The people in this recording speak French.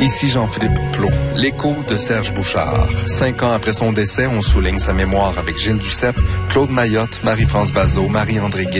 Ici Jean-Philippe Plot, l'écho de Serge Bouchard. 5 ans après son décès, on souligne sa mémoire avec Gilles Duceppe, Claude Mayotte, Marie-France Bazot, Marie-André Gué